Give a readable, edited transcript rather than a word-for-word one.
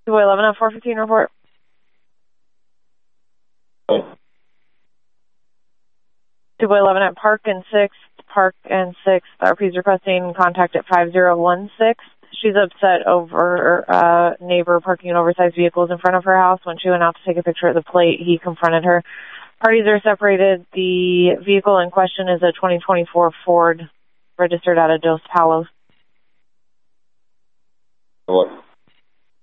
211 at 415 report. Oh. 211 at Park and 6th. Park and 6th. RP's requesting contact at 5016. She's upset over a neighbor parking an oversized vehicles in front of her house. When she went out to take a picture of the plate, he confronted her. Parties are separated. The vehicle in question is a 2024 Ford registered out of Dos Palos. What?